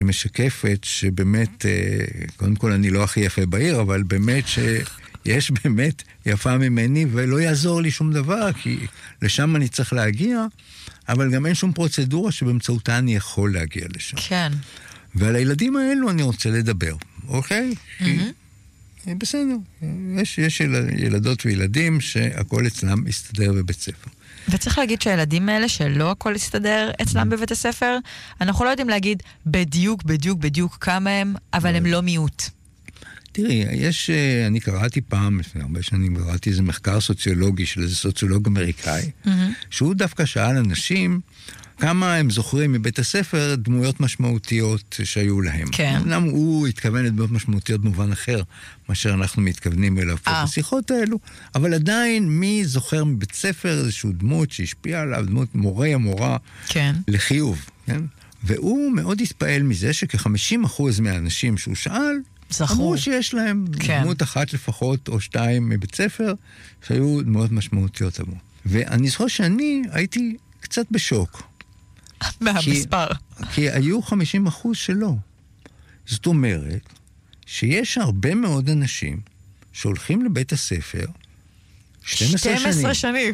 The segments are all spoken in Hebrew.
משקפת שבאמת, קודם כל אני לא הכי יפה בעיר, אבל באמת שיש באמת יפה ממני, ולא יעזור לי שום דבר, כי לשם אני צריך להגיע, אבל גם אין שום פרוצדורה שבאמצעותה אני יכול להגיע לשם. כן. ועל הילדים האלו אני רוצה לדבר, אוקיי? בסדר. יש ילדות וילדים שהכל אצלם יסתדר בבית ספר. וצריך להגיד שהילדים האלה שלא הכל יסתדר אצלם בבית הספר, אנחנו לא יודעים להגיד בדיוק כמה הם, אבל הם לא מיעוט. תראי, אני קראתי פעם, לפני הרבה שנים, קראתי איזה מחקר סוציולוגי של איזה סוציולוג אמריקאי, שהוא דווקא שאל אנשים כמה הם זוכרים מבית הספר דמויות משמעותיות שהיו להם. כן. למה הוא התכוון לדמויות משמעותיות במובן אחר, מאשר אנחנו מתכוונים אליו פה בשיחות האלו, אבל עדיין מי זוכר מבית ספר איזשהו דמות שהשפיעה עליו, דמות מורה, כן. לחיוב, כן? והוא מאוד התפעל מזה שכ-50% מהאנשים שהוא שאל, אמרו שיש להם דמות אחת לפחות או שתיים מבית ספר, שהיו דמות משמעותיות עבור. ואני זוכר שאני הייתי קצת בשוק. מהמספר. כי היו 50% שלא. זאת אומרת, שיש הרבה מאוד אנשים שהולכים לבית הספר 12 שנים.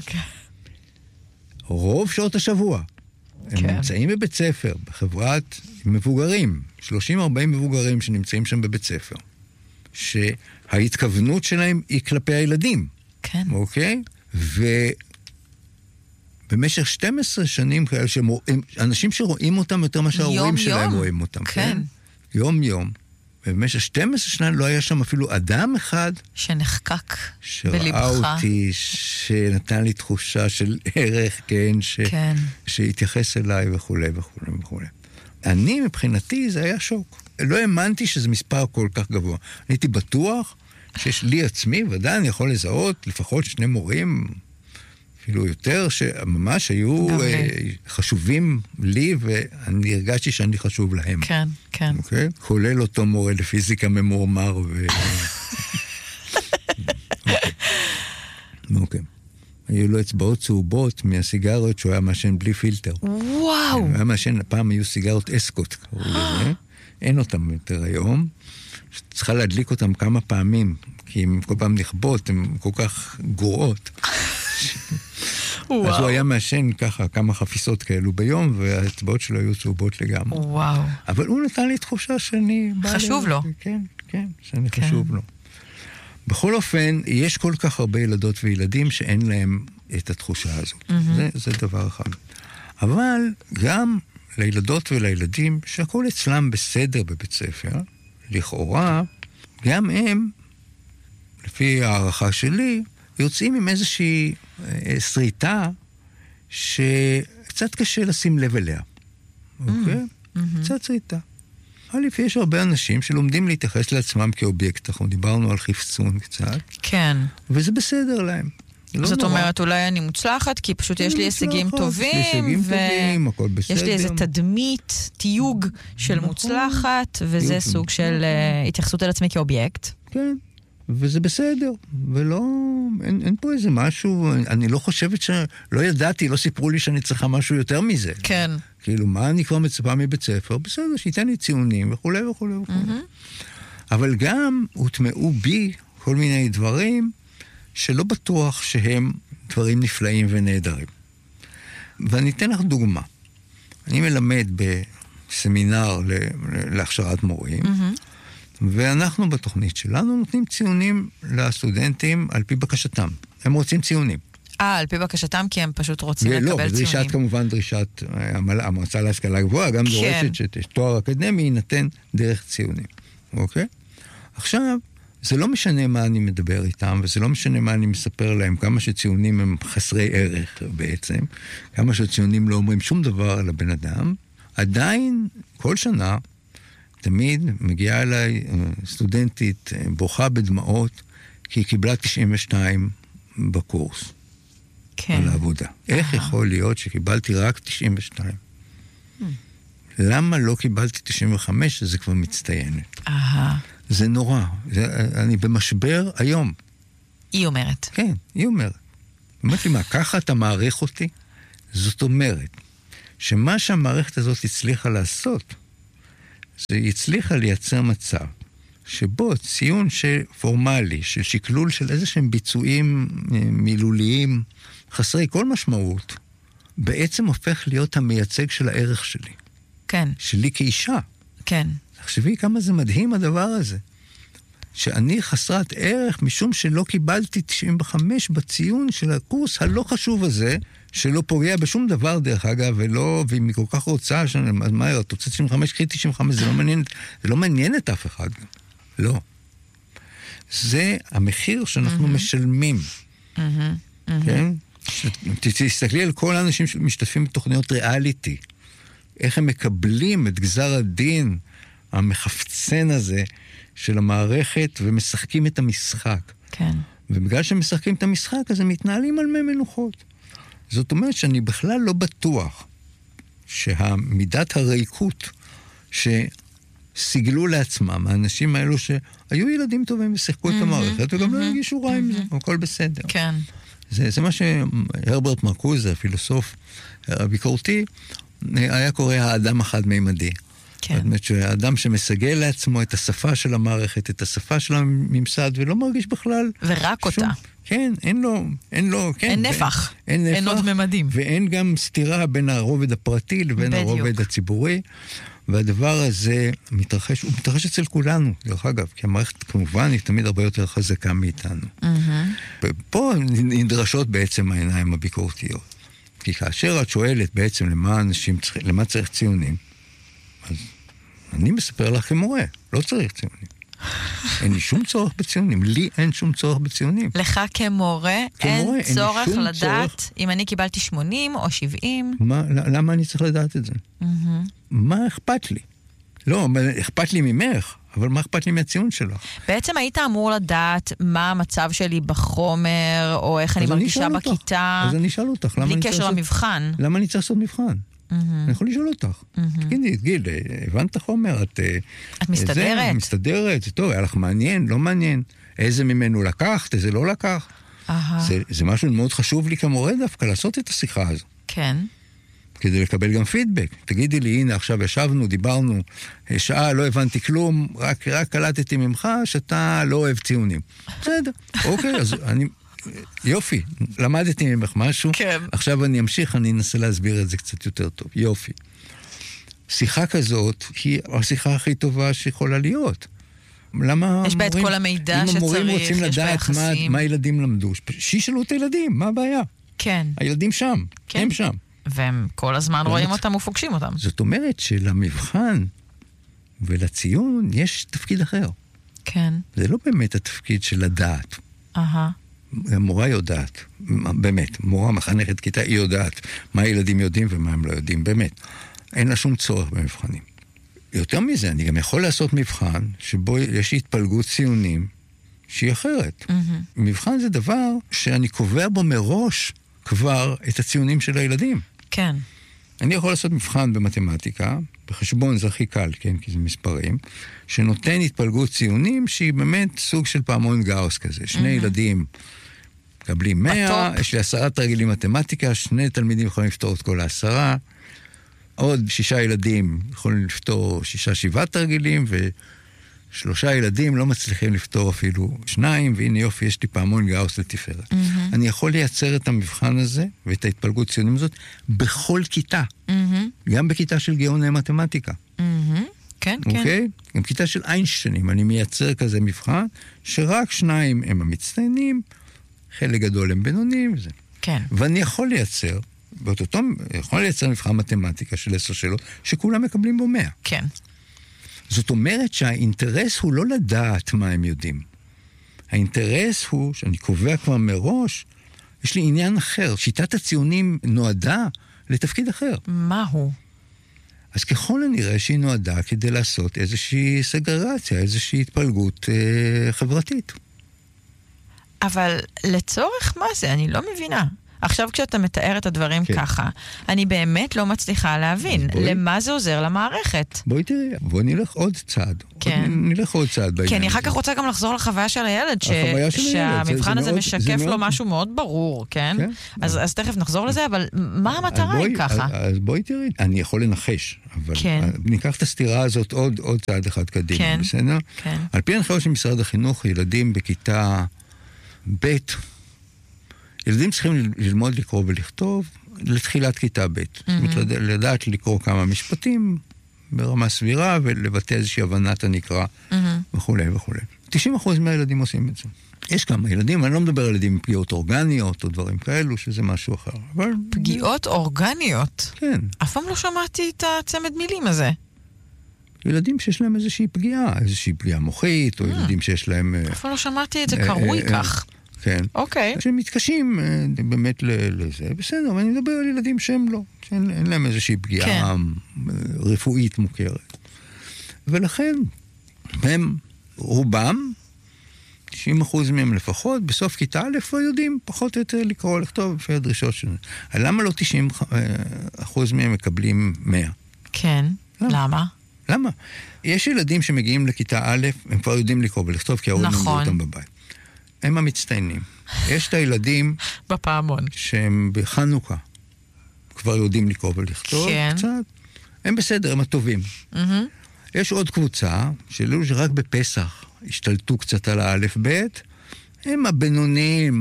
רוב שעות השבוע. הם נמצאים בבית ספר, בחברת מבוגרים, 30-40 מבוגרים שנמצאים שם בבית ספר, שההתכוונות שלהם היא כלפי הילדים. כן. אוקיי? במשך 12 שנים כאלה, אנשים שרואים אותם יותר מאשר ההורים שלהם רואים אותם. כן. יום. ובמשך 12 שנה לא היה שם אפילו אדם אחד שנחקק בלבך. שראה אותי, שנתן לי תחושה של ערך, כן, שהתייחס אליי וכו'. אני מבחינתי זה היה שוק. לא האמנתי שזה מספר כל כך גבוה. הייתי בטוח שיש לי עצמי, ודאי אני יכול לזהות לפחות 2 מורים, אפילו יותר, שממש היו חשובים לי, ואני הרגשתי שאני חשוב להם. כן. אוקיי? כולל אותו מורה לפיזיקה ממורמר אוקיי. היו לו אצבעות צהובות מהסיגרות שהוא היה מעשן בלי פילטר. וואו! הוא היה מעשן, פעם היו סיגרות אסקוט, קראו לזה. אין אותם יותר היום. צריכה להדליק אותם כמה פעמים, כי הם כל פעם נכבות, הן כל כך גרועות. אז הוא היה מעשן ככה כמה חפיסות כאלו ביום, והאצבעות שלו היו צהובות לגמרי. וואו. אבל הוא נתן לי תחושה שאני... חשוב לו. כן, שאני חשוב לו. בכל אופן, יש כל כך הרבה ילדות וילדים שאין להם את התחושה הזאת. זה דבר אחד. אבל גם לילדות ולילדים שהכל אצלם בסדר בבית ספר, לכאורה, גם הם, לפי הערכה שלי, יוצאים עם איזושהי שריטה שקצת קשה לשים לב אליה. אוקיי? קצת שריטה. יש הרבה אנשים שלומדים להתייחס לעצמם כאובייקט. אנחנו דיברנו על חפצון קצת. כן. וזה בסדר להם. זאת אומרת, אולי אני מוצלחת, כי פשוט יש לי הישגים טובים, ויש לי איזה תדמית, תיוג של מוצלחת, וזה סוג של התייחסות על עצמי כאובייקט. כן. וזה בסדר, ולא, אין פה איזה משהו, אני לא חושבת לא ידעתי, לא סיפרו לי שאני צריכה משהו יותר מזה. כן. כאילו, מה אני כבר מצפה מבית ספר? בסדר, שייתן לי ציונים וכו'. אבל גם הוטמעו בי כל מיני דברים שלא בטוח שהם דברים נפלאים ונהדרים. ואני אתן לך דוגמה. אני מלמד בסמינר להכשרת מורים, ואנחנו בתוכנית שלנו נותנים ציונים לסטודנטים על פי בקשתם. הם רוצים ציונים. על פי בקשתם, כי הם פשוט רוצים לקבל ציונים. לא, דרישת כמובן, דרישת המועצה להשכלה גבוהה, גם דורשת שתואר אקדמי יינתן דרך ציונים. אוקיי? עכשיו, זה לא משנה מה אני מדבר איתם, וזה לא משנה מה אני מספר להם, כמה שציונים הם חסרי ערך בעצם, כמה שציונים לא אומרים שום דבר על הבן אדם, עדיין כל שנה, תמיד מגיעה אליי סטודנטית בוכה בדמעות, כי היא קיבלה 92 בקורס. כן. על העבודה. איך יכול להיות שקיבלתי רק 92? למה לא קיבלתי 95? זה כבר מצטיינת. זה נורא. אני במשבר היום. היא אומרת. כן, היא אומרת. אומרת לי, מה, ככה אתה מעריך אותי? זאת אומרת, שמה שהמערכת הזאת הצליחה לעשות, זה הצליחה לייצר מצב שבו ציון פורמלי, של שקלול של איזה שהם ביצועים מילוליים, חסרי כל משמעות, בעצם הופך להיות המייצג של הערך שלי. כן. שלי כאישה. כן. תחשבי כמה זה מדהים הדבר הזה. שאני חסרת ערך משום שלא קיבלתי 95 בציון של הקורס הלא חשוב הזה, שלא פוגע בשום דבר דרך אגב, ואם היא כל כך רוצה, אז מה, את רוצה 95, קחי 95, זה לא מעניין את אף אחד. לא. זה המחיר שאנחנו משלמים. כן? תסתכלי על כל האנשים שמשתתפים בתוכניות ריאליטי, איך הם מקבלים את גזר הדין המחפצן הזה של המערכת ומשחקים את המשחק. כן. ובגלל שהם משחקים את המשחק, אז הם מתנהלים על מי מנוחות. זאת אומרת שאני בכלל לא בטוח שהמידת הריקות שסיגלו לעצמם, האנשים האלו שהיו ילדים טובים ושיחקו את המערכת, וגם לא הרגישו רע עם זה, הכל בסדר. כן. זה מה שהרברט מרקוז, הפילוסוף הביקורתי, היה קורא האדם החד-מימדי. כן. זאת אומרת שהאדם שמסגל לעצמו את השפה של המערכת, את השפה של הממסד, ולא מרגיש בכלל... ורק אותה. כן, אין לו, כן. אין נפח. אין עוד ממדים. ואין גם סתירה בין הרובד הפרטי לבין הרובד הציבורי, והדבר הזה מתרחש, הוא מתרחש אצל כולנו, דרך אגב, כי המערכת כמובן היא תמיד הרבה יותר חזקה מאיתנו. ופה נדרשות בעצם העיניים הביקורתיות. כי כאשר את שואלת בעצם למה צריך ציונים, אז אני מספר לך כמורה, לא צריך ציונים. אין לי שום צורך בציונים, לי אין שום צורך בציונים. לך כמורה אין צורך לדעת אם אני קיבלתי 80 או 70. למה אני צריך לדעת את זה? מה אכפת לי? לא, אכפת לי ממך, אבל מה אכפת לי מהציון שלך? בעצם היית אמור לדעת מה המצב שלי בחומר, או איך אני מרגישה בכיתה. אז אני אשאל אותך. בלי קשר למבחן. למה אני צריך לעשות מבחן? אני יכול לשאול אותך. תגידי, גיל, הבנת את החומר? את מסתדרת? מסתדרת, טוב, היה לך מעניין, לא מעניין. איזה ממנו לקחת, איזה לא לקח. זה משהו מאוד חשוב לי כמורה דווקא, לעשות את השיחה הזו. כן. כדי לקבל גם פידבק. תגידי לי, הנה, עכשיו ישבנו, דיברנו, שעה, לא הבנתי כלום, רק קלטתי ממך שאתה לא אוהב ציונים. בסדר, אוקיי, אז אני... יופי, למדתי ממך משהו, כן. עכשיו אני אמשיך, אני אנסה להסביר את זה קצת יותר טוב. יופי. שיחה כזאת היא השיחה הכי טובה שיכולה להיות. למה יש בה את כל המידע שצריך, אם המורים רוצים לדעת מה הילדים למדו, שישאלו את הילדים, מה הבעיה? כן. הילדים שם, כן. הם שם. והם כל הזמן רואים אותם ופוגשים אותם. זאת אומרת שלמבחן ולציון יש תפקיד אחר. כן. זה לא באמת התפקיד של לדעת. המורה יודעת, באמת, מורה מחנכת כיתה, היא יודעת מה הילדים יודעים ומה הם לא יודעים, באמת. אין לה שום צורך במבחנים. יותר מזה, אני גם יכול לעשות מבחן שבו יש התפלגות ציונים שהיא אחרת. מבחן זה דבר שאני קובע בו מראש כבר את הציונים של הילדים. כן. אני יכול לעשות מבחן במתמטיקה, בחשבון זה הכי קל, כן, כי זה מספרים, שנותן התפלגות ציונים שהיא באמת סוג של פעמון גאוס כזה. שני ילדים מקבלים 100, יש לי 10 תרגילים מתמטיקה, 2 תלמידים יכולים לפתור את כל 10, עוד 6 ילדים יכולים לפתור 6-7 תרגילים, ו3 ילדים לא מצליחים לפתור אפילו 2, והנה יופי, יש לי פעמון גאוס לתפארת. אני יכול לייצר את המבחן הזה, ואת ההתפלגות ציונים הזאת, בכל כיתה. גם בכיתה של גאוני מתמטיקה. כן, כן. אוקיי? גם כיתה של איינשטיינים, אני מייצר כזה מבחן, שרק 2 הם המצטיינים, חלק גדול הם בינונים וזה. כן. ואני יכול לייצר, יכול לייצר מבחן מתמטיקה של 10 שאלות, שכולם מקבלים בו 100. כן. זאת אומרת שהאינטרס הוא לא לדעת מה הם יודעים. האינטרס הוא, שאני קובע כבר מראש, יש לי עניין אחר. שיטת הציונים נועדה לתפקיד אחר. מהו? אז ככל הנראה שהיא נועדה כדי לעשות איזושהי סגרגציה, איזושהי התפלגות חברתית. אבל לצורך מה זה? אני לא מבינה. עכשיו כשאתה מתאר את הדברים ככה, אני באמת לא מצליחה להבין למה זה עוזר למערכת. בואי תראי, בואי נלך עוד צעד. נלך עוד צעד בעניין. כי אני אחר כך רוצה גם לחזור לחוויה של הילד, שהמבחן הזה משקף לו משהו מאוד ברור, כן? אז תכף נחזור לזה, אבל מה המטרה היא ככה? אז בואי תראי, אני יכול לנחש, אבל ניקח את הסתירה הזאת עוד צעד אחד קדימה, בסדר? על פי הנחיות של משרד החינוך, ילדים בכיתה ב', ילדים צריכים ללמוד לקרוא ולכתוב לתחילת כיתה ב'. לדעת לקרוא כמה משפטים ברמה סבירה ולבטא איזושהי הבנת הנקרא וכו' וכו'. 90% מהילדים עושים את זה. יש כמה ילדים, אני לא מדבר על ילדים עם פגיעות אורגניות או דברים כאלו, שזה משהו אחר. פגיעות אורגניות? כן. אף פעם לא שמעתי את הצמד מילים הזה. ילדים שיש להם איזושהי פגיעה מוחית, או ילדים שיש להם... אף פעם לא שמעתי את זה קרוי כך. כן. אוקיי. שהם מתקשים באמת לזה, בסדר, אבל אני מדבר על ילדים שהם לא, שאין להם איזושהי פגיעה רפואית מוכרת. ולכן, הם רובם, 90% מהם לפחות, בסוף כיתה א' לא יודעים פחות או יותר לקרוא, לכתוב לפי הדרישות שלנו. למה לא 90% מהם מקבלים 100? כן, למה? למה? יש ילדים שמגיעים לכיתה א', הם כבר יודעים לקרוא ולכתוב, כי ההורים לימדו אותם בבית. הם המצטיינים. יש את הילדים בפעמון שהם בחנוכה כבר יודעים לקרוא ולכתוב קצת. הם בסדר, הם הטובים. יש עוד קבוצה שלו שרק בפסח השתלטו קצת על האלף בית, הם הבינונים,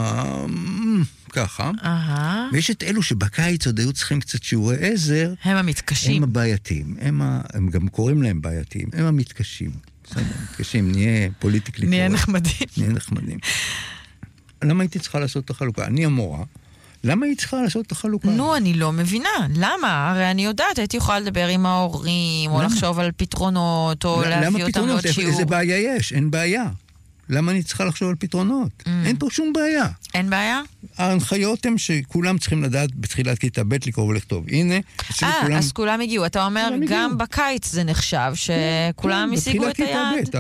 ככה. ויש את אלו שבקיץ עוד היו צריכים קצת שיעורי עזר. הם המתקשים. הם הבעייתיים. הם גם קוראים להם בעייתיים. הם המתקשים. מתקשים, נהיה פוליטיקלי קוראים. נהיה נחמדים. למה הייתי צריכה לעשות את החלוקה? אני המורה. למה היא צריכה לעשות את החלוקה? נו, אני לא מבינה. למה? הרי אני יודעת, הייתי יכולה לדבר עם ההורים, או לחשוב על פתרונות, או להביא אותם לעוד שיעור. איזה בעיה יש? אין בעיה. למה אני צריכה לחשוב על פתרונות? אין פה שום בעיה. אין בעיה? ההנחיות הן שכולם צריכים לדעת בתחילת כיתה ב' לקרוא ולכתוב. הנה, אז כולם הגיעו. אתה אומר, גם בקיץ זה נחשב, שכולם השיגו את היעד?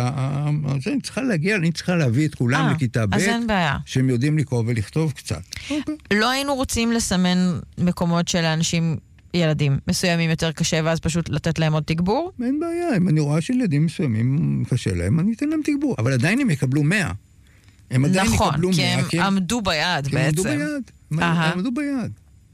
אני צריכה להביא את כולם לכיתה ב', אז אין בעיה. שהם יודעים לקרוא ולכתוב קצת. לא היינו רוצים לסמן מקומות של אנשים, ילדים מסוימים יותר קשה, ואז פשוט לתת להם עוד תגבור? אין בעיה, אם אני רואה שילדים מסוימים קשה להם, אני אתן להם תגבור. אבל עדיין הם יקבלו 100. הם עדיין יקבלו 100. נכון, כי הם עמדו ביד בעצם. הם עמדו ביד.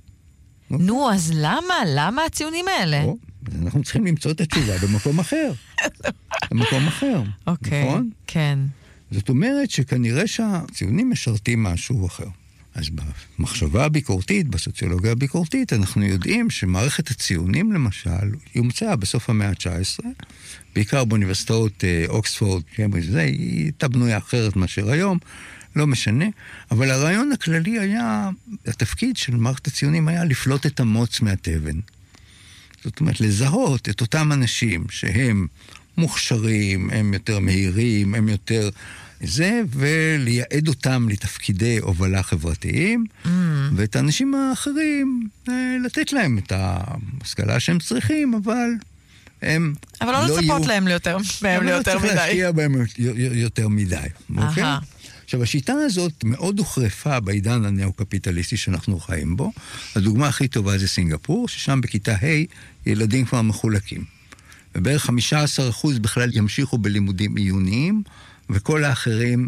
נו, אז למה הציונים האלה? אנחנו צריכים למצוא את התשובה במקום אחר. במקום אחר. אוקיי, כן. זאת אומרת שכנראה שהציונים משרתים משהו אחר. אז במחשבה הביקורתית, בסוציולוגיה הביקורתית, אנחנו יודעים שמערכת הציונים, למשל, היא הומצאה בסוף המאה ה-19, בעיקר באוניברסיטאות אוקספורד, היא הייתה בנויה אחרת מאשר היום, לא משנה, אבל הרעיון הכללי היה, התפקיד של מערכת הציונים היה לפלוט את המוץ מהתבן. זאת אומרת, לזהות את אותם אנשים שהם מוכשרים, הם יותר מהירים, הם יותר... זה, ולייעד אותם לתפקידי הובלה חברתיים, ואת האנשים האחרים, לתת להם את ההשכלה שהם צריכים, אבל הם אבל לא לצפות להם ליותר מדי. לא צריך להשקיע בהם יותר מדי. אוקיי? עכשיו, השיטה הזאת מאוד הוחרפה בעידן הנאו-קפיטליסטי שאנחנו חיים בו. הדוגמה הכי טובה זה סינגפור, ששם בכיתה ה' ילדים כבר מחולקים. ובערך 15% בכלל ימשיכו בלימודים עיוניים, וכל האחרים,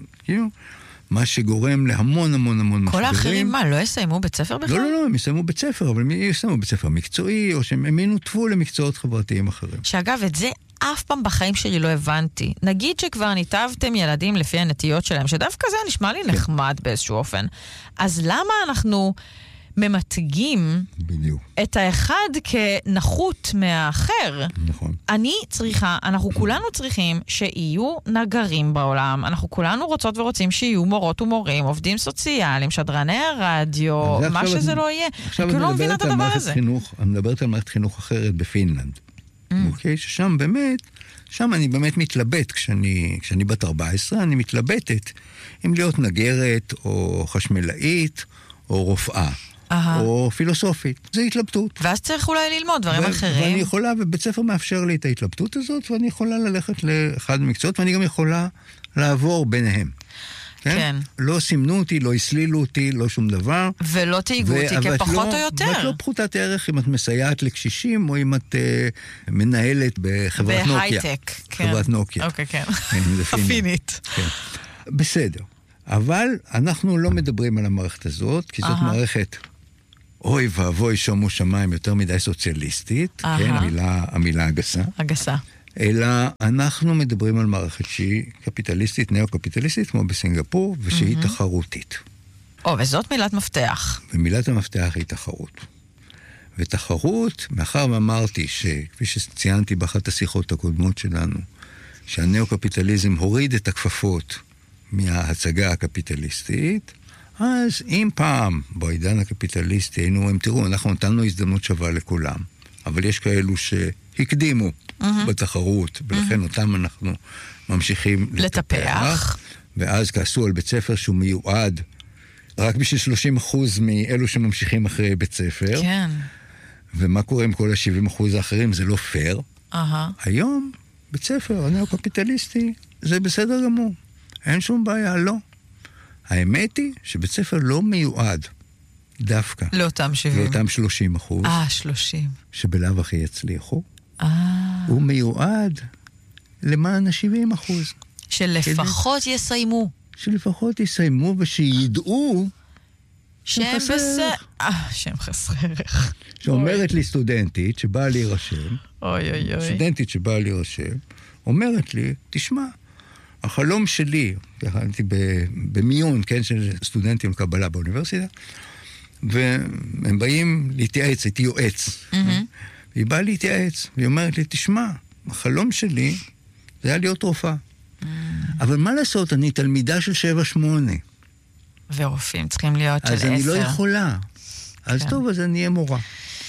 מה שגורם להמון משברים. כל האחרים מה, לא יסיימו בית ספר בכלל? לא, הם יסיימו בית ספר, אבל הם יסיימו בית ספר מקצועי, או שהם ינותבו למקצועות חברתיים אחרים. שאגב, את זה אף פעם בחיים שלי לא הבנתי. נגיד שכבר ניתבתם ילדים לפי הנטיות שלהם, שדווקא זה נשמע לי נחמד באיזשהו אופן. אז למה אנחנו ממתגים את האחד כנחות מהאחר? נכון. אנחנו כולנו צריכים שיהיו נגרים בעולם, אנחנו כולנו רוצות ורוצים שיהיו מורות ומורים, עובדים סוציאליים, שדרני הרדיו, מה שזה לא יהיה. אני לא מבינה את הדבר הזה. אני מדברת על מערכת חינוך אחרת בפינלנד. אוקיי? ששם באמת, שם אני באמת מתלבט, כשאני בת 14, אני מתלבטת אם להיות נגרת או חשמלאית או רופאה. או פילוסופית. זה התלבטות. ואז צריך אולי ללמוד דברים אחרים. ואני יכולה, ובית ספר מאפשר לי את ההתלבטות הזאת, ואני יכולה ללכת לאחד המקצועות, ואני גם יכולה לעבור ביניהם. כן. לא סימנו אותי, לא הסלילו אותי, לא שום דבר. ולא תהיגו אותי כפחות או יותר. ואת לא פחותת ערך אם את מסייעת לקשישים, או אם את מנהלת בחברת נוקיה. בהייטק, כן. חברת נוקיה. אוקיי, כן. הפינית. כן. בסדר. אבל אנחנו לא מדברים על המערכת הזאת, כי זאת מערכת, אוי ואבוי שומו שמיים, יותר מדי סוציאליסטית, כן, המילה הגסה. הגסה. אלא אנחנו מדברים על מערכת שהיא קפיטליסטית, נאו-קפיטליסטית, כמו בסינגפור, ושהיא תחרותית. וזאת מילת מפתח. ומילת המפתח היא תחרות. ותחרות, מאחר ואמרתי שכפי שציינתי באחת השיחות הקודמות שלנו, שהנאו-קפיטליזם הוריד את הכפפות מההצגה הקפיטליסטית, אז אם פעם בעידן הקפיטליסטי היינו אומרים, תראו, אנחנו נתנו הזדמנות שווה לכולם, אבל יש כאלו שהקדימו בתחרות, ולכן אותם אנחנו ממשיכים לטפח, ואז כעסו על בית ספר שהוא מיועד רק בשביל 30% מאלו שממשיכים אחרי בית ספר. כן. ומה קורה עם כל ה-70% האחרים? זה לא פייר. היום, בית ספר הנאו-קפיטליסטי, זה בסדר גמור. אין שום בעיה, לא. האמת היא שבית ספר לא מיועד דווקא. לאותם 70. לאותם 30%. 30. שבלאו הכי יצליחו. הוא מיועד למען ה-70%. שלפחות יסיימו. שלפחות יסיימו ושידעו שהם בסדר. שהם חסרי ערך. שאומרת לי סטודנטית שבאה להירשם, סטודנטית שבאה להירשם, אומרת לי, תשמע, החלום שלי, הייתי במיון, כן, של סטודנטים לקבלה באוניברסיטה, והם באים להתייעץ, הייתי יועץ. והיא באה להתייעץ, והיא אומרת לי, תשמע, החלום שלי זה היה להיות רופאה. אבל מה לעשות, אני תלמידה של 7-8. ורופאים צריכים להיות של 10. אז אני לא יכולה. אז טוב, אז אני אהיה מורה.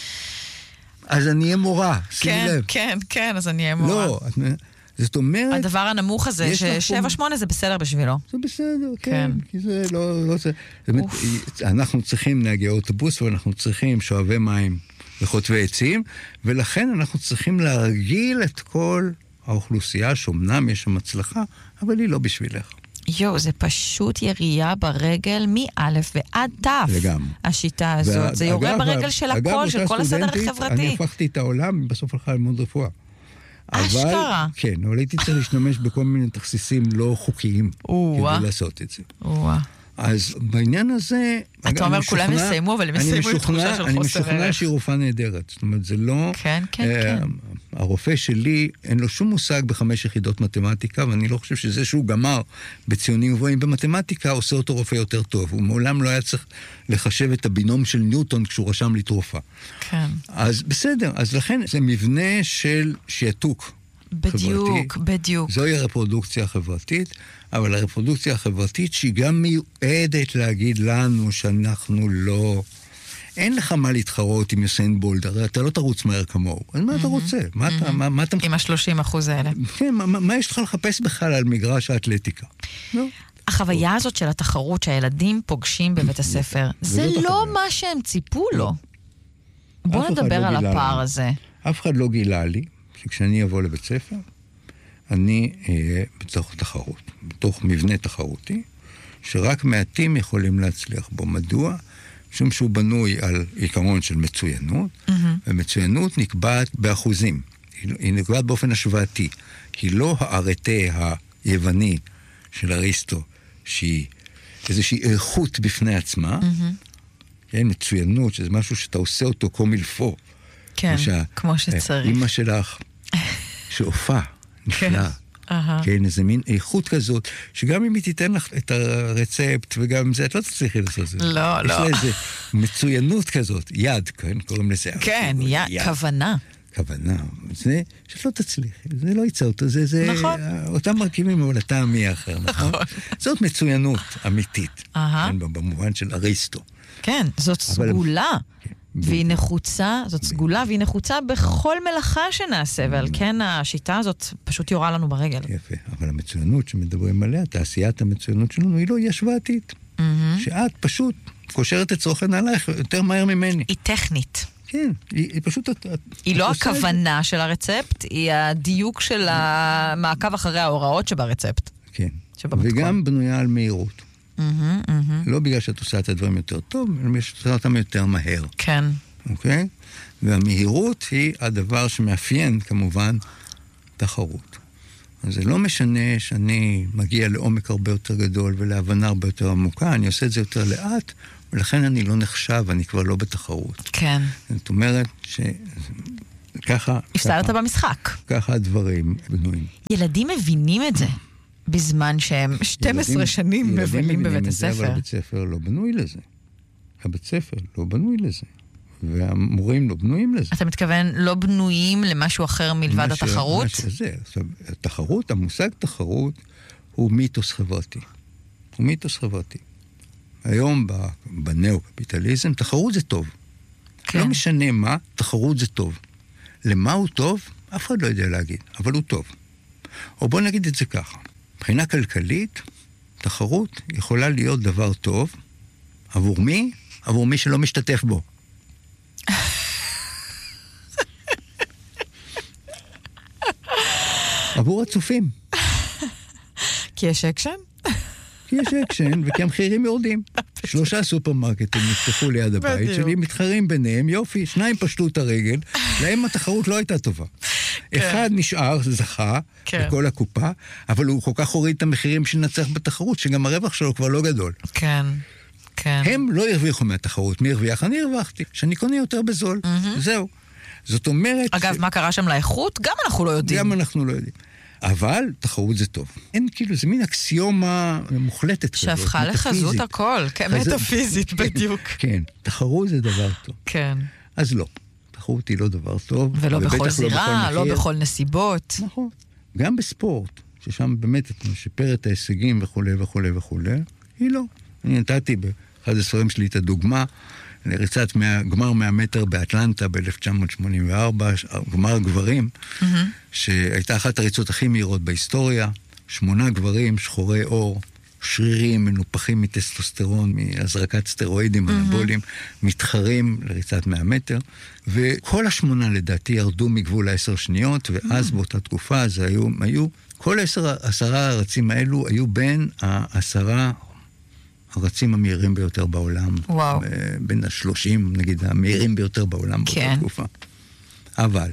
אז אני אהיה מורה, שימי לב. כן, אז אני אהיה מורה. לא, זאת אומרת... הדבר הנמוך הזה, ש7-8 זה בסדר בשבילו. זה בסדר, כן. כי זה לא... אנחנו צריכים נהגי אוטובוס, ואנחנו צריכים שואבי מים וחוטבי עצים, ולכן אנחנו צריכים להרגיל את כל האוכלוסייה, שאומנם יש שם הצלחה, אבל היא לא בשבילך. זה פשוט ירייה ברגל מאלף ועד תף. לגמרי. השיטה הזאת. זה יורה ברגל של הכל, של כל הסדר החברתי. אני הפכתי את העולם, בסוף הלכה ללמוד רפואה. אשכרה. כן, אבל הייתי צריך להשתמש בכל מיני תכסיסים לא חוקיים, כדי לעשות את זה. אז בעניין הזה... אתה אומר, כולם יסיימו, אבל הם יסיימו את תחושה של חוסר ערך. אני משוכנע שהיא רופאה נהדרת. זאת אומרת, זה לא... כן. הרופא שלי, אין לו שום מושג ב5 יחידות מתמטיקה, ואני לא חושב שזה שהוא גמר בציונים גבוהים במתמטיקה, עושה אותו רופא יותר טוב. הוא מעולם לא היה צריך לחשב את הבינום של ניוטון כשהוא רשם לי תרופה. כן. אז בסדר, אז לכן זה מבנה של שעתוק. בדיוק. זוהי הרפרודוקציה החברתית, אבל הרפרודוקציה החברתית שהיא גם מיועדת להגיד לנו שאנחנו לא... אין לך מה להתחרות עם יוסיין בולט, הרי אתה לא תרוץ מהר כמוהו. אז מה אתה רוצה? מה אתה... עם ה-30% האלה. כן, מה יש לך לחפש בכלל על מגרש האתלטיקה? לא. החוויה הזאת של התחרות שהילדים פוגשים בבית הספר, זה לא מה שהם ציפו לו. בואו נדבר על הפער הזה. אף אחד לא גילה לי שכשאני אבוא לבית ספר, אני אהיה בתוך תחרות, בתוך מבנה תחרותי, שרק מעטים יכולים להצליח בו. מדוע? משום שהוא בנוי על עיקרון של מצוינות, ומצוינות נקבעת באחוזים. היא נקבעת באופן השוואתי. היא לא הארטה היווני של אריסטו, שהיא איזושהי איכות בפני עצמה, מצוינות, שזה משהו שאתה עושה אותו קומילפו. כן, כמו שצריך. אמא שלך, שאופה, נפלאה. כן, איזה מין איכות כזאת, שגם אם היא תיתן לך את הרצפט וגם עם זה, את לא תצליחי לעשות את זה. לא. יש לה איזה מצוינות כזאת, יד, כן, קוראים לזה. כן, כוונה. כוונה. זה שאת לא תצליחי, זה לא יצא אותו, זה אותם מרכיבים, אבל אתה מי אחר, נכון? זאת מצוינות אמיתית, במובן של אריסטו. כן, זאת סגולה. והיא נחוצה, זאת סגולה, והיא נחוצה בכל מלאכה שנעשה, ועל כן השיטה הזאת פשוט יורה לנו ברגל. יפה, אבל המצוינות שמדברים עליה, תעשיית המצוינות שלנו, היא לא ישוואתית. שאת פשוט קושרת את צורכן עלייך יותר מהר ממני. היא טכנית. כן, היא פשוט... היא לא הכוונה של הרצפט, היא הדיוק של המעקב אחרי ההוראות שברצפט. כן. וגם בנויה על מהירות. לא בגלל שאת עושה את הדברים יותר טוב, אלא בגלל שאת עושה אותם יותר מהר. כן. אוקיי? והמהירות היא הדבר שמאפיין, כמובן, תחרות. אז זה לא משנה שאני מגיע לעומק הרבה יותר גדול ולהבנה הרבה יותר עמוקה, אני עושה את זה יותר לאט, ולכן אני לא נחשב, אני כבר לא בתחרות. כן. זאת אומרת שככה... הפסדת במשחק. ככה הדברים בנויים. ילדים מבינים את זה. בזמן שהם 12 שנים מבלים בבית הספר. אבל הבית ספר לא בנוי לזה. הבית ספר לא בנוי לזה. והמורים לא בנויים לזה. אתה מתכוון לא בנויים למשהו אחר מלבד התחרות? עכשיו, התחרות, המושג תחרות, הוא מיתוס חברתי. הוא מיתוס חברתי. היום בנאו-קפיטליזם, תחרות זה טוב. לא משנה מה, תחרות זה טוב. למה הוא טוב? אף אחד לא יודע להגיד, אבל הוא טוב. או בוא נגיד את זה ככה. מבחינה כלכלית, תחרות יכולה להיות דבר טוב. עבור מי? עבור מי שלא משתתף בו. עבור הצופים. כי יש אקשן? כי יש אקשן, וכי המחירים יורדים. 3 סופרמרקטים נפתחו ליד הבית שלי, מתחרים ביניהם, יופי, 2 פשטו את הרגל, להם התחרות לא הייתה טובה. אחד נשאר, זכה, בכל הקופה, אבל הוא כל כך הוריד את המחירים שנצח בתחרות, שגם הרווח שלו כבר לא גדול. כן, כן. הם לא הרוויחו מהתחרות, מי הרוויח? אני הרווחתי, שאני קונה יותר בזול. זהו. זאת אומרת... אגב, מה קרה שם לאיכות? גם אנחנו לא יודעים. גם אנחנו לא יודעים. אבל תחרות זה טוב. אין כאילו, זה מין אקסיומה מוחלטת כזאת. שהפכה לחזות הכל, מטאפיזית בדיוק. כן, תחרות זה דבר טוב. כן. אז לא, תחרות היא לא דבר טוב. ולא בכל זירה, לא בכל נסיבות. נכון. גם בספורט, ששם באמת את משפר את ההישגים וכו' וכו' וכו', היא לא. אני נתתי באחד הספרים שלי את הדוגמה, לריצת גמר 100 מטר באטלנטה ב-1984, גמר גברים, שהייתה אחת הריצות הכי מהירות בהיסטוריה, 8 גברים, שחורי אור, שרירים, מנופחים מטסטוסטרון, מהזרקת סטרואידים אנבוליים, מתחרים לריצת 100 מטר, וכל 8 לדעתי ירדו מגבול 10 שניות, ואז באותה תקופה אז היו כל 10 הרצים האלו היו בין 10 הרצים המהירים ביותר בעולם. וואו. בין 30, נגיד, המהירים ביותר בעולם באותה תקופה. אבל,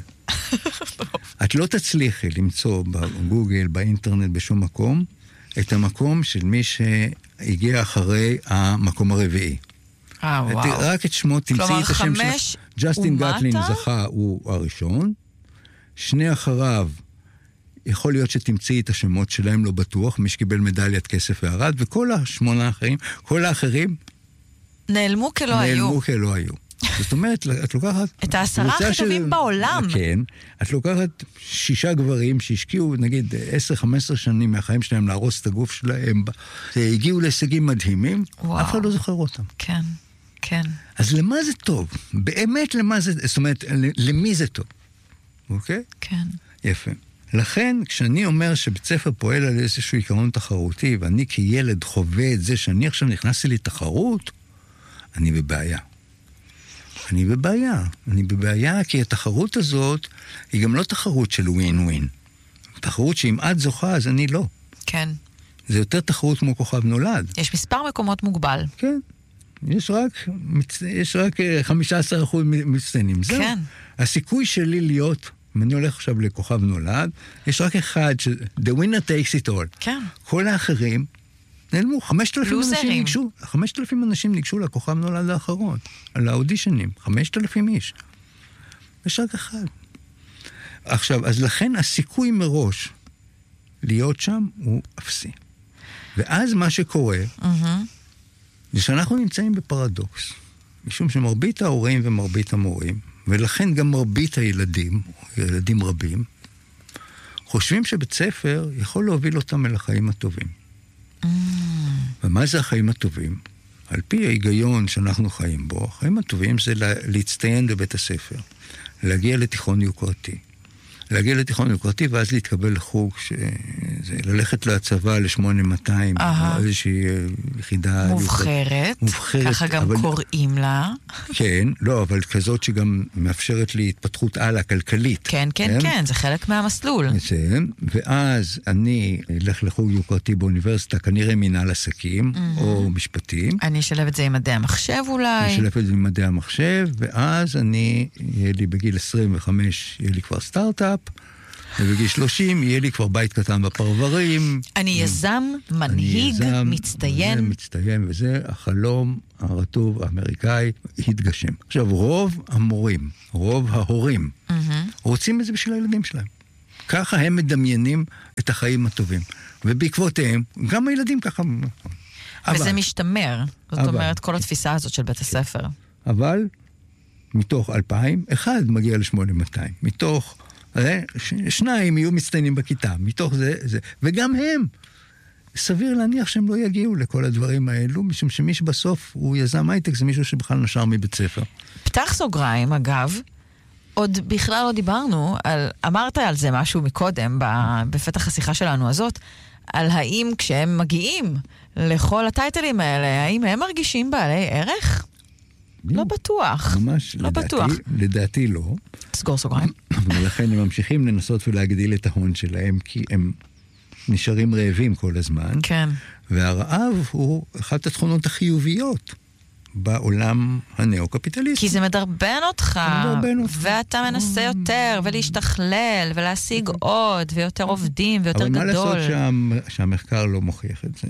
את לא תצליחי למצוא בגוגל, באינטרנט, בשום מקום, את המקום של מי שהגיע אחרי המקום הרביעי. וואו. רק את שמו, תמצאי את השם שלו. ג'סטין גטלין זכה, הוא הראשון. 2 אחריו, יכול להיות שתמצאי את השמות שלהם, לא בטוח, מי שקיבל מדליית כסף והרד, וכל 8 האחרים, כל האחרים... נעלמו כלא היו. נעלמו כלא היו. זאת אומרת, את לוקחת... את 10 הכי טובים בעולם. כן. את לוקחת 6 גברים שהשקיעו, נגיד, 10-15 שנים מהחיים שלהם להרוס את הגוף שלהם, הגיעו להישגים מדהימים, אף אחד לא זוכר אותם. כן, כן. אז למה זה טוב? באמת למה זה... זאת אומרת, למי זה טוב? אוקיי? כן. יפה. לכן, כשאני אומר שבית ספר פועל על איזשהו עיקרון תחרותי, ואני כילד חווה את זה שאני עכשיו נכנסתי לתחרות, אני בבעיה. אני בבעיה כי התחרות הזאת היא גם לא תחרות של ווין-ווין. תחרות שאם את זוכה, אז אני לא. כן. זה יותר תחרות כמו כוכב נולד. יש מספר מקומות מוגבל. כן. יש רק 15% מצטיינים. זהו. כן. הסיכוי שלי להיות... אם אני הולך עכשיו לכוכב נולד, יש רק אחד, the winner takes it all. כן. כל האחרים נעלמו. 5,000 אנשים ניגשו לכוכב נולד האחרון, על האודישנים. 5,000 איש. יש רק אחד. עכשיו, אז לכן הסיכוי מראש להיות שם הוא אפסי. ואז מה שקורה, זה שאנחנו נמצאים בפרדוקס. משום שמרבית ההורים ומרבית המורים, ולכן גם מרבית הילדים, ילדים רבים, חושבים שבית ספר יכול להוביל אותם אל החיים הטובים. ומה זה החיים הטובים? על פי ההיגיון שאנחנו חיים בו, החיים הטובים זה להצטיין בבית הספר, להגיע לתיכון יוקרתי. להגיע לתיכון יוקרתי ואז להתקבל לחוג זה ללכת לצבא ל-8200, איזושהי יחידה... מובחרת, ככה גם קוראים לה. כן, לא, אבל כזאת שגם מאפשרת לי התפתחות הלאה כלכלית. כן, כן, כן, זה חלק מהמסלול. ואז אני אלך לחוג יוקרתי באוניברסיטה, כנראה מנהל עסקים, או משפטים. אני אשלב את זה עם מדעי המחשב אולי. אני אשלב את זה עם מדעי המחשב, ואז יהיה לי בגיל 25, יהיה לי כבר סטארט-אפ, ובגיל 30 יהיה לי כבר בית קטן בפרברים. אני יזם, מנהיג, מצטיין. מצטיין, וזה החלום הרטוב האמריקאי התגשם. עכשיו, רוב המורים, רוב ההורים, רוצים את זה בשביל הילדים שלהם. ככה הם מדמיינים את החיים הטובים. ובעקבותיהם, גם הילדים ככה... וזה משתמר. זאת אומרת, כל התפיסה הזאת של בית הספר. אבל מתוך 2,000, אחד מגיע ל-8200. מתוך... שניים יהיו מצטיינים בכיתה, מתוך זה, וגם הם, סביר להניח שהם לא יגיעו לכל הדברים האלו, משום שמי שבסוף הוא יזם הייטק, זה מישהו שבכלל נשר מבית ספר. פתח סוגריים, אגב, עוד בכלל לא דיברנו, אמרת על זה משהו מקודם, בפתח השיחה שלנו הזאת, על האם כשהם מגיעים לכל הטייטלים האלה, האם הם מרגישים בעלי ערך? לא בטוח. ממש, לא בטוח. לדעתי לא. סגור סוגריים. ולכן הם ממשיכים לנסות ולהגדיל את ההון שלהם, כי הם נשארים רעבים כל הזמן. כן. והרעב הוא אחת התכונות החיוביות בעולם הנאו-קפיטליסטי. כי זה מדרבן אותך, ואתה מנסה יותר, ולהשתכלל, ולהשיג עוד, ויותר עובדים, ויותר גדול. אבל מה לעשות שהמחקר לא מוכיח את זה?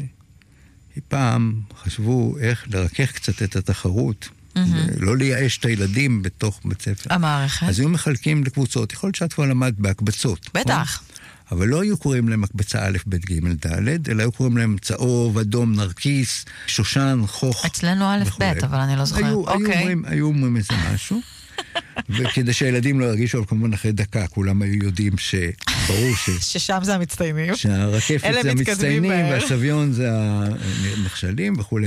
פעם חשבו איך לרכך קצת את התחרות, לא לייאש את הילדים בתוך בית ספר. המערכת. אז היו מחלקים לקבוצות. יכול להיות שאת כבר למד בהקבצות. בטח. אבל לא היו קוראים להם הקבצה א', ב', ג', ד', אלא היו קוראים להם צהוב, אדום, נרקיס, שושן, חוך. אצלנו א', ב', אבל אני לא זוכרת. היו אומרים איזה משהו. וכדי שהילדים לא ירגישו, אבל כמובן אחרי דקה, כולם היו יודעים שברור ששם זה המצטיינים. שהרקפת זה המצטיינים, והשוויון זה הנכשלים וכו'.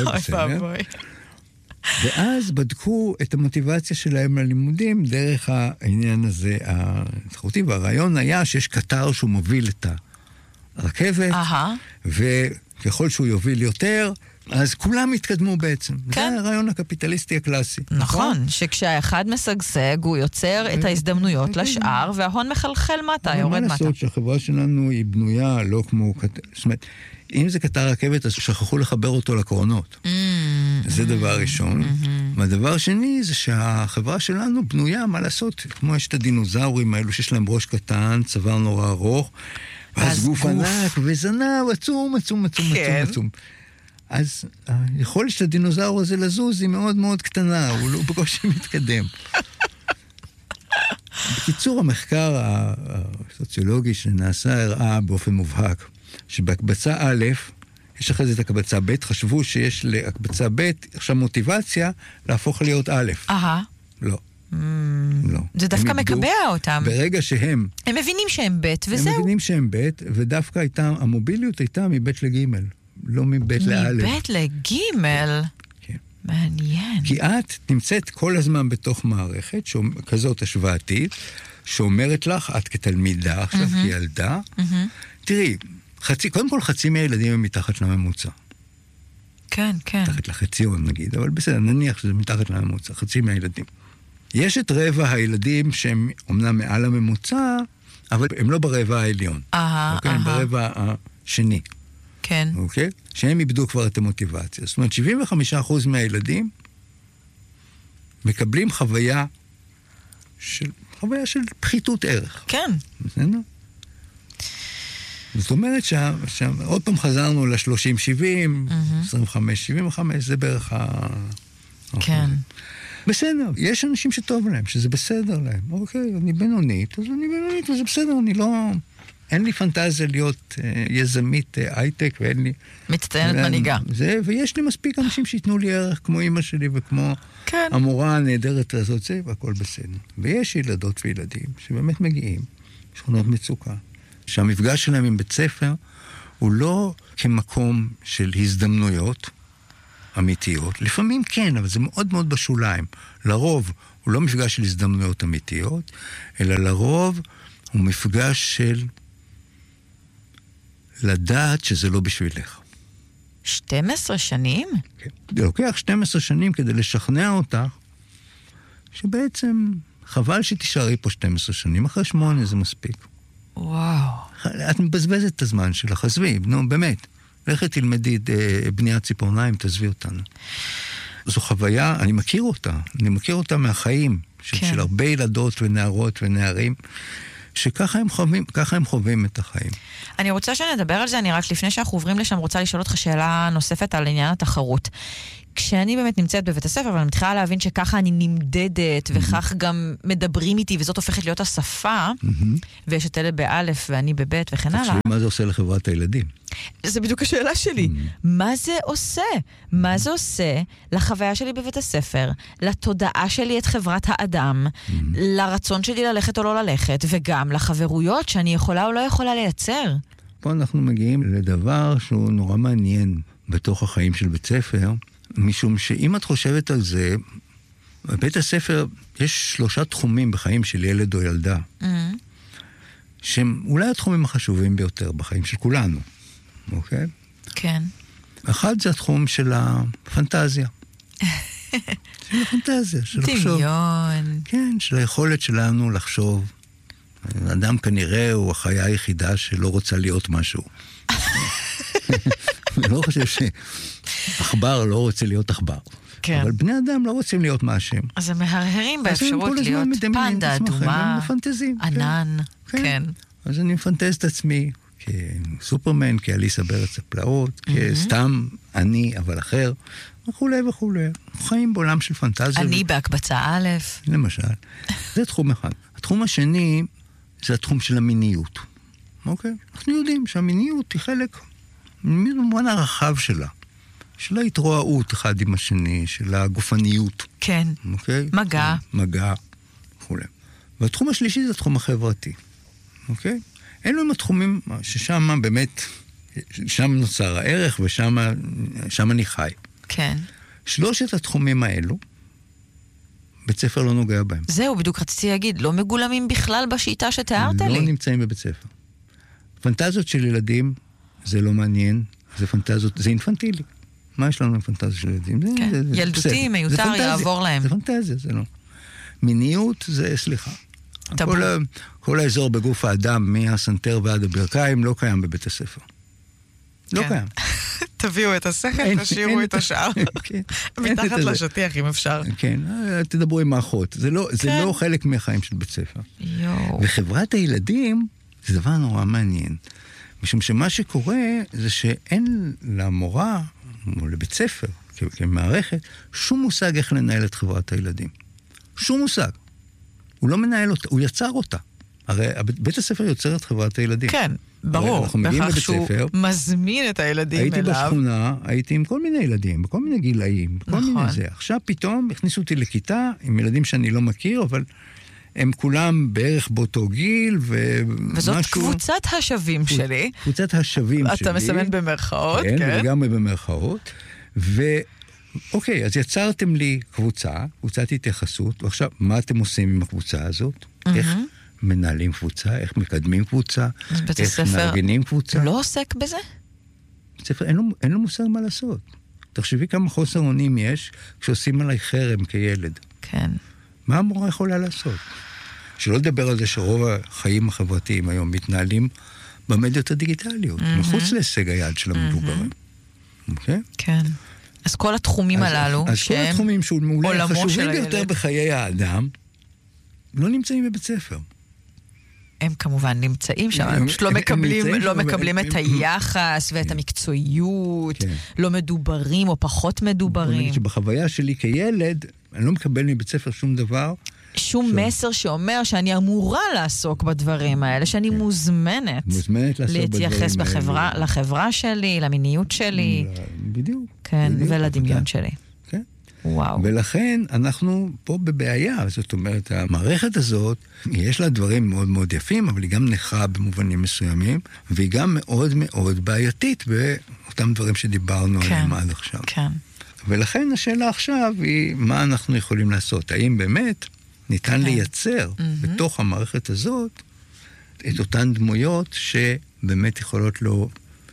ואז בדקו את המוטיבציה שלהם ללימודים דרך העניין הזה התחרותי, והרעיון היה שיש קטר שהוא מוביל את הרכבת, וככל שהוא יוביל יותר, אז כולם התקדמו בעצם. כן. זה הרעיון הקפיטליסטי הקלאסי. נכון, שכשהאחד משגשג, הוא יוצר את ההזדמנויות לשאר, וההון מחלחל מטה, יורד מטה. מה לעשות שהחברה שלנו היא בנויה לא כמו... זאת אומרת, אם זה קטר רכבת, אז שכחו לחבר אותו לקרונות. זה דבר ראשון. והדבר שני זה שהחברה שלנו בנויה, מה לעשות? כמו יש את הדינוזאורים האלו שיש להם ראש קטן, צוואר נורא ארוך, ואז גוף ענק וזנב עצום, עצום, עצום, עצום. אז היכולת של הדינוזאור הזה לזוז היא מאוד מאוד קטנה, הוא לא בקושי מתקדם. בקיצור, המחקר הסוציולוגי שנעשה הראה באופן מובהק, שבהקבצה א', יש אחרי זה את הקבצה ב', חשבו שיש להקבצה ב' עכשיו מוטיבציה להפוך להיות א'. לא. לא. זה דווקא מקבע אותם. ברגע שהם... הם מבינים שהם ב' וזהו. הם מבינים שהם ב', ודווקא הייתה, המוביליות הייתה מב' לג', לא מב' לא'. מב' לג'. כן. מעניין. כי את נמצאת כל הזמן בתוך מערכת כזאת השוואתית, שאומרת לך, את כתלמידה, עכשיו כילדה, תראי, קודם כל חצי מהילדים הם מתחת לממוצע. כן, כן. מתחת לחציון נגיד, אבל בסדר, נניח שזה מתחת לממוצע, חצי מהילדים. יש את רבע הילדים שהם אומנם מעל הממוצע, אבל הם לא ברבע העליון. אוקיי? הם ברבע השני. כן. אוקיי? שהם איבדו כבר את המוטיבציה. זאת אומרת, 75% מהילדים מקבלים חוויה של פחיתות ערך. כן. בסדר? זאת אומרת שעוד פעם חזרנו ל-30-70, 25-75, זה בערך כן. בסדר, יש אנשים שטוב להם, שזה בסדר להם. אוקיי, אני בינונית, אז אני בינונית, וזה בסדר, אני לא... אין לי פנטזיה להיות יזמית הייטק, ואין לי... מצטיינת מנהיגה. ויש לי מספיק אנשים שיתנו לי ערך, כמו אמא שלי וכמו המורה הנהדרת לעשות זה, והכל בסדר. ויש ילדות וילדים שבאמת מגיעים, שכונות מצוקה, שהמפגש שלהם עם בית ספר הוא לא כמקום של הזדמנויות אמיתיות. לפעמים כן, אבל זה מאוד מאוד בשוליים. לרוב הוא לא מפגש של הזדמנויות אמיתיות, אלא לרוב הוא מפגש של לדעת שזה לא בשבילך. 12 שנים? כן. זה לוקח 12 שנים כדי לשכנע אותך, שבעצם חבל שתישארי פה 12 שנים, אחרי 8 זה מספיק. וואו. את מבזבזת את הזמן שלך, עזבי, נו, באמת. לכת תלמדי בניית ציפורניים, תעזבי אותנו. זו חוויה, אני מכיר אותה מהחיים, של הרבה ילדות ונערות ונערים, שככה הם חווים את החיים. אני רוצה שנדבר על זה, אני רק לפני שאנחנו עוברים לשם רוצה לשאול אותך שאלה נוספת על עניין התחרות. כשאני באמת נמצאת בבית הספר, אבל אני מתחילה להבין שככה אני נמדדת, וכך גם מדברים איתי, וזאת הופכת להיות השפה, ויש את אלה באלף ואני בבית וכן הלאה. מה זה עושה לחברת הילדים? זה בדיוק השאלה שלי. מה זה עושה? מה זה עושה לחוויה שלי בבית הספר, לתודעה שלי את חברת האדם, לרצון שלי ללכת או לא ללכת, וגם לחברויות שאני יכולה או לא יכולה לייצר? פה אנחנו מגיעים לדבר שהוא נורא מעניין בתוך החיים של בית ספר, משום שאם את חושבת על זה, בבית הספר יש 3 תחומים בחיים של ילד או ילדה, שהם אולי התחומים החשובים ביותר בחיים של כולנו, אוקיי? כן. אחד זה התחום של הפנטזיה. של הפנטזיה, של לחשוב. דמיון. כן, של היכולת שלנו לחשוב. האדם כנראה הוא החיה היחידה שלא רוצה להיות משהו. אני לא חושב שעכבר לא רוצה להיות עכבר. כן. אבל בני אדם לא רוצים להיות משהו. אז הם מהרהרים באפשרות להיות פנדה אדומה, ענן. כן. אז אני מפנטז את עצמי כסופרמן, כאליסה בארץ הפלאות, כסתם אני, אבל אחר, וכולי וכולי. חיים בעולם של פנטזיה. אני בהקבצה א'. למשל. זה תחום אחד. התחום השני זה התחום של המיניות. אוקיי? אנחנו יודעים שהמיניות היא חלק במובן הרחב שלה. של ההתרועעות אחד עם השני, של הגופניות. כן. אוקיי? מגע. מגע, וכולי. והתחום השלישי זה התחום החברתי. אוקיי? אלו הם התחומים ששם באמת, שם נוצר הערך ושם אני חי. כן. 3 התחומים האלו, בית ספר לא נוגע בהם. זהו, בדיוק רציתי להגיד, לא מגולמים בכלל בשיטה שתיארת לי. לא נמצאים בבית ספר. פנטזיות של ילדים, זה לא מעניין, זה פנטזיות, זה אינפנטילי. מה יש לנו עם פנטזיות של ילדים? כן, ילדותי, מיותר, יעבור להם. זה פנטזיה, זה לא. מיניות זה, סליחה. כל האזור בגוף האדם, מהסנטר ועד הברכיים, לא קיים בבית הספר. לא קיים. תביאו את השכל, תשאירו את השאר. מתחת לשטיח, אם אפשר. כן, תדברו עם האחות. זה לא חלק מהחיים של בית ספר. וחברת הילדים, זה דבר נורא מעניין. משום שמה שקורה, זה שאין למורה, או לבית ספר, כמערכת, שום מושג איך לנהל את חברת הילדים. שום מושג. הוא לא מנהל אותה, הוא יצר אותה. הרי בית הספר יוצר את חברת הילדים. כן, ברור. אנחנו מגיעים לבית ספר. מזמין את הילדים אליו. הייתי בשכונה, הייתי עם כל מיני ילדים, בכל מיני גילאים, בכל מיני זה. עכשיו פתאום הכניסו אותי לכיתה עם ילדים שאני לא מכיר, אבל הם כולם בערך באותו גיל, וזאת קבוצת השווים שלי. קבוצת השווים שלי. אתה מסמן במרכאות, כן. כן, וגם במרכאות. אוקיי, אז יצרתם לי קבוצת התייחסות, ועכשיו, מה אתם עושים עם הקבוצה הזאת? איך מנהלים קבוצה, איך מקדמים קבוצה, איך מארגנים קבוצה. הוא לא עוסק בזה? בית ספר, אין לו מושג מה לעשות. תחשבי כמה חוסר אונים יש כשעושים עליי חרם כילד. כן. מה המורה יכולה לעשות? שלא לדבר על זה שרוב החיים החברתיים היום מתנהלים במדיות הדיגיטליות, מחוץ להישג היד של המבוגרים. אוקיי? כן. אז כל התחומים הללו, אז כל התחומים שאולי חשובים ביותר בחיי האדם, לא נמצאים בבית ספר. הם כמובן נמצאים שם, הם פשוט לא מקבלים את היחס ואת המקצועיות, לא מדוברים או פחות מדוברים. אני חושב שבחוויה שלי כילד, אני לא מקבל מבית ספר שום דבר. שום מסר שאומר שאני אמורה לעסוק בדברים האלה, שאני מוזמנת להתייחס לחברה שלי, למיניות שלי. בדיוק. כן, ולדמיון שלי. וואו. ולכן אנחנו פה בבעיה, זאת אומרת, המערכת הזאת, יש לה דברים מאוד מאוד יפים, אבל היא גם נכה במובנים מסוימים, והיא גם מאוד מאוד בעייתית באותם דברים שדיברנו עליהם עד עכשיו. כן. ולכן השאלה עכשיו היא, מה אנחנו יכולים לעשות? האם באמת ניתן לייצר בתוך המערכת הזאת את אותן דמויות שבאמת יכולות לו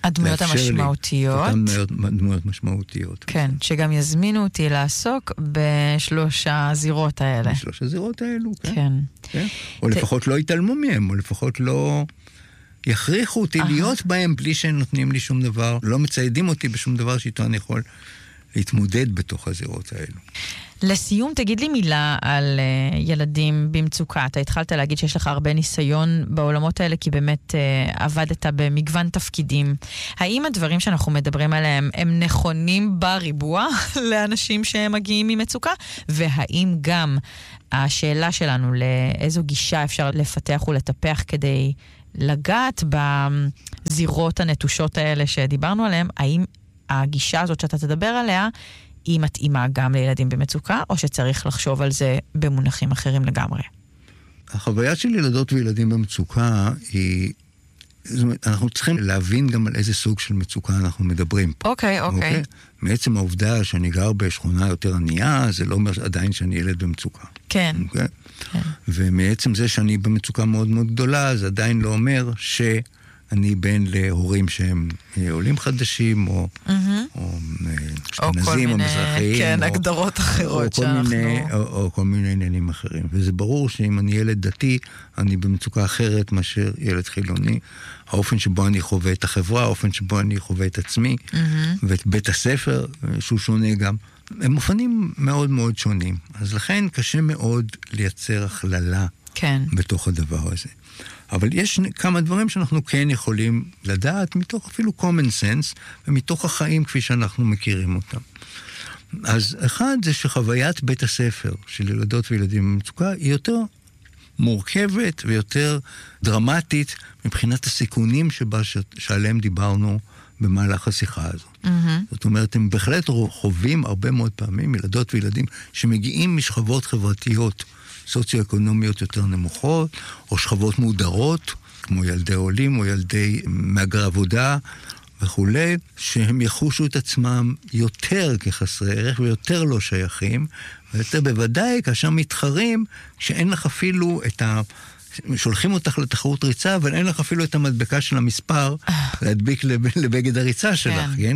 הדמויות המשמעותיות. אותן דמויות משמעותיות. כן, שגם יזמינו אותי לעסוק בשלוש הזירות האלה. בשלוש הזירות האלו, כן. כן. או לפחות לא יתעלמו מהם, או לפחות לא יכריחו אותי להיות בהם בלי שהם נותנים לי שום דבר, לא מציידים אותי בשום דבר שאיתו אני יכול להתמודד בתוך הזירות האלו. לסיום, תגיד לי מילה על ילדים במצוקה. אתה התחלת להגיד שיש לך הרבה ניסיון בעולמות האלה, כי באמת עבדת במגוון תפקידים. האם הדברים שאנחנו מדברים עליהם הם נכונים בריבוע לאנשים שהם מגיעים ממצוקה? והאם גם השאלה שלנו לאיזו גישה אפשר לפתח ולטפח כדי לגעת בזירות הנטושות האלה שדיברנו עליהם, האם הגישה הזאת שאתה תדבר עליה היא מתאימה גם לילדים במצוקה, או שצריך לחשוב על זה במונחים אחרים לגמרי? החוויה של ילדות וילדים במצוקה היא, זאת אומרת, אנחנו צריכים להבין גם על איזה סוג של מצוקה אנחנו מדברים פה. אוקיי. מעצם העובדה שאני גר בשכונה יותר ענייה, זה לא אומר עדיין שאני ילד במצוקה. כן. כן. ומעצם זה שאני במצוקה מאוד מאוד גדולה, זה עדיין לא אומר שאני בן להורים שהם עולים חדשים, או אשכנזים, או מזרחיים. כן, הגדרות אחרות שאנחנו... או כל מיני עניינים אחרים. וזה ברור שאם אני ילד דתי, אני במצוקה אחרת מאשר ילד חילוני. האופן שבו אני חווה את החברה, האופן שבו אני חווה את עצמי, ואת בית הספר, שהוא שונה גם. הם אופנים מאוד מאוד שונים. אז לכן קשה מאוד לייצר הכללה בתוך הדבר הזה. אבל יש כמה דברים שאנחנו כן יכולים לדעת מתוך אפילו common sense, ומתוך החיים כפי שאנחנו מכירים אותם. אז אחד זה שחוויית בית הספר של ילדות וילדים במצוקה היא יותר מורכבת ויותר דרמטית מבחינת הסיכונים שעליהם דיברנו במהלך השיחה הזאת. זאת אומרת, הם בהחלט חווים הרבה מאוד פעמים ילדות וילדים שמגיעים משכבות חברתיות סוציו-אקונומיות יותר נמוכות, או שכבות מודרות, כמו ילדי עולים או ילדי מהגרי עבודה וכו', שהם יחושו את עצמם יותר כחסרי ערך ויותר לא שייכים, ויותר בוודאי כאשר מתחרים, שאין לך אפילו את ה... שולחים אותך לתחרות ריצה, אבל אין לך אפילו את המדבקה של המספר להדביק לבגד הריצה שלך, כן?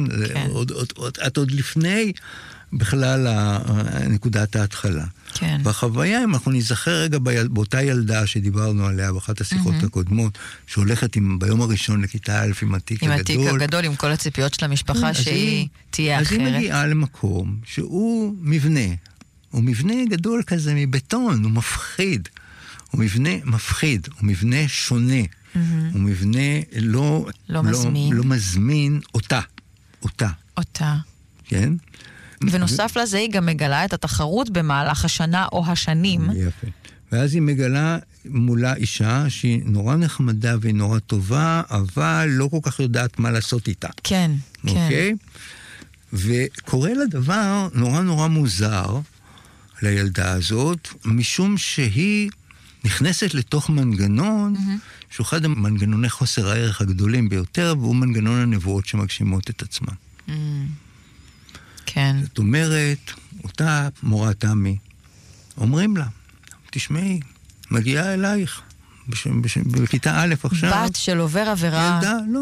את עוד לפני בכלל נקודת ההתחלה. כן. והחוויה, אם אנחנו נזכר רגע באותה ילדה שדיברנו עליה באחת השיחות הקודמות, שהולכת ביום הראשון לכיתה א' עם התיק הגדול. עם התיק הגדול, עם כל הציפיות של המשפחה שהיא תהיה אחרת. אז היא מגיעה למקום שהוא מבנה. הוא מבנה גדול כזה מבטון, הוא מפחיד. הוא מבנה מפחיד, הוא מבנה שונה. הוא מבנה לא מזמין אותה. כן? ונוסף לזה היא גם מגלה את התחרות במהלך השנה או השנים. יפה. ואז היא מגלה מולה אישה שהיא נורא נחמדה והיא נורא טובה, אבל לא כל כך יודעת מה לעשות איתה. כן, אוקיי? וקורה לה דבר נורא נורא מוזר לילדה הזאת, משום שהיא נכנסת לתוך מנגנון, שהוא אחד המנגנוני חוסר הערך הגדולים ביותר, והוא מנגנון הנבואות שמגשימות את עצמן. כן. זאת אומרת, אותה מורה תמי, אומרים לה, תשמעי, מגיעה אלייך, בכיתה א' עכשיו. בת של עובר עבירה.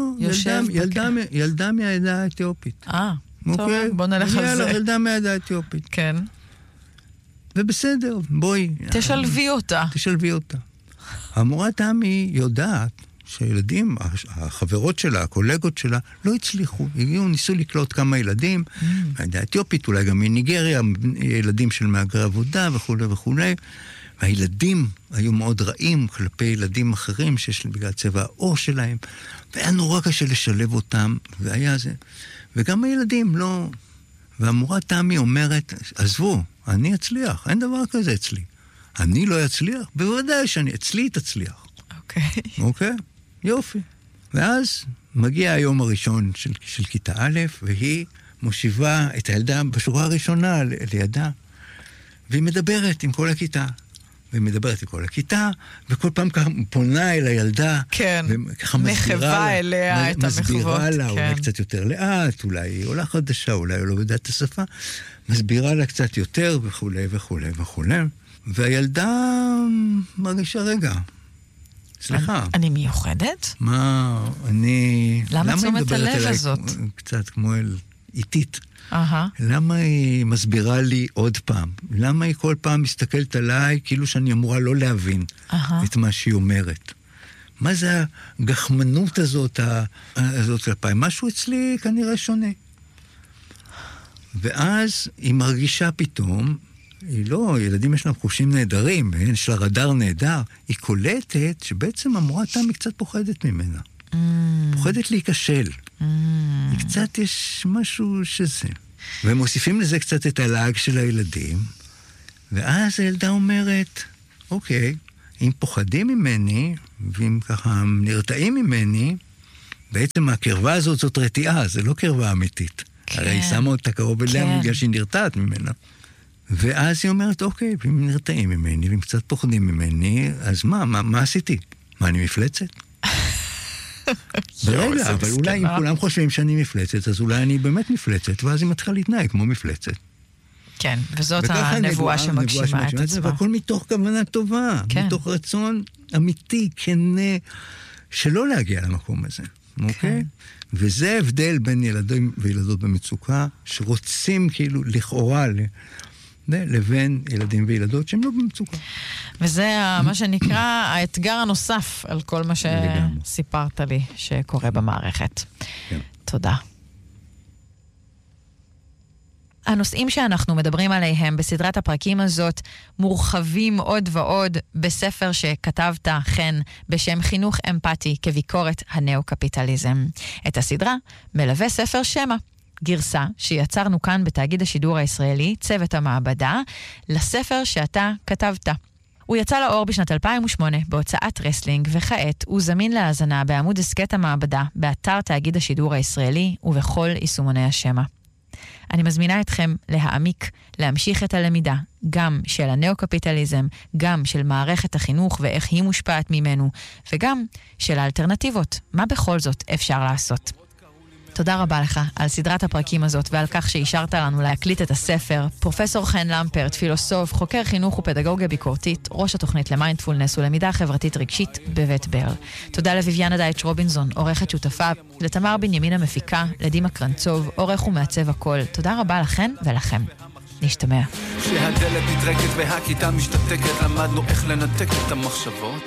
ילדה מהעדה האתיופית. טוב, בוא נלך על זה. ילדה מהעדה האתיופית. כן. ובסדר, בואי. תשלבי אותה. המורה תמי יודעת שהילדים, החברות שלה, הקולגות שלה, לא הצליחו. הגיעו, ניסו לקלוט כמה ילדים, מהעדה אתיופית, אולי גם מניגריה, ילדים של מהגרי עבודה וכו' וכו'. והילדים היו מאוד רעים כלפי ילדים אחרים שיש בגלל צבע העור שלהם, והיה נורא קשה לשלב אותם, והיה זה. וגם הילדים לא... והמורה תמי אומרת, עזבו, אני אצליח, אין דבר כזה אצלי. אני לא אצליח? בוודאי אצלי תצליח. אוקיי? יופי. ואז מגיע היום הראשון של כיתה א', והיא מושיבה את הילדה בשורה הראשונה לידה, והיא מדברת עם כל הכיתה. וכל פעם ככה פונה אל הילדה. כן, מחווה אליה את המחוות. מסבירה לה, אולי קצת יותר לאט, אולי היא עולה חדשה, אולי היא לא יודעת את השפה. מסבירה לה קצת יותר וכו'. והילדה מרגישה רגע. סליחה. אני מיוחדת? מה, אני... למה תשומת הלב הזאת? קצת כמו איטית. למה היא מסבירה לי עוד פעם? למה היא כל פעם מסתכלת עליי כאילו שאני אמורה לא להבין את מה שהיא אומרת? מה זה הגחמנות הזאת כלפיי? משהו אצלי כנראה שונה. ואז היא מרגישה פתאום, היא לא, ילדים יש להם חושים נהדרים, יש לה רדאר נהדר, היא קולטת שבעצם המורה תמי קצת פוחדת ממנה. פוחדת להיכשל. היא קצת יש משהו שזה. והם מוסיפים לזה קצת את הלעג של הילדים, ואז הילדה אומרת, אוקיי, אם פוחדים ממני, ואם ככה נרתעים ממני, בעצם הקרבה הזאת זאת רתיעה, זה לא קרבה אמיתית. הרי היא שמה אותה קרוב אליה בגלל שהיא נרתעת ממנה. ואז היא אומרת, אוקיי, אם נרתעים ממני, ואם קצת פוחדים ממני, אז מה עשיתי? מה, אני מפלצת? ברגע, אבל אולי אם כולם חושבים שאני מפלצת, אז אולי אני באמת מפלצת, ואז היא מתחילה להתנהג כמו מפלצת. כן, וזאת הנבואה שמגשימה את עצמה. והכל מתוך כוונה טובה, מתוך רצון אמיתי, כנה, שלא להגיע למקום הזה. אוקיי? וזה הבדל בין ילדים וילדות במצוקה, שרוצים כאילו לכאורה לבין ילדים וילדות שהם לא במצוקה. וזה מה שנקרא האתגר הנוסף על כל מה שסיפרת לי שקורה במערכת. תודה. הנושאים שאנחנו מדברים עליהם בסדרת הפרקים הזאת מורחבים עוד ועוד בספר שכתבת חן בשם חינוך אמפתי כביקורת הנאו-קפיטליזם. את הסדרה מלווה ספר שמה, גרסה שיצרנו כאן בתאגיד השידור הישראלי, צוות המעבדה, לספר שאתה כתבת. הוא יצא לאור בשנת 2008 בהוצאת רסלינג, וכעת הוא זמין להאזנה בעמוד הסקט המעבדה, באתר תאגיד השידור הישראלי ובכל יישומוני השמה. אני מזמינה אתכם להעמיק, להמשיך את הלמידה, גם של הנאו-קפיטליזם, גם של מערכת החינוך ואיך היא מושפעת ממנו, וגם של האלטרנטיבות. מה בכל זאת אפשר לעשות? תודה רבה לך על סדרת הפרקים הזאת ועל כך שאישרת לנו להקליט את הספר. פרופסור חן למפרט, פילוסוף, חוקר חינוך ופדגוגיה ביקורתית, ראש התוכנית למיינדפולנס ולמידה חברתית רגשית בבית ברל. תודה לויביאנה דייטש רובינזון, עורכת שותפה, לתמר בנימין המפיקה, לדימה קרנצוב, עורך ומעצב הכל. תודה רבה לכן ולכם. נשתמע. שהדלת נטרקת והכיתה משתתקת, למדנו איך לנתק את המחשבות.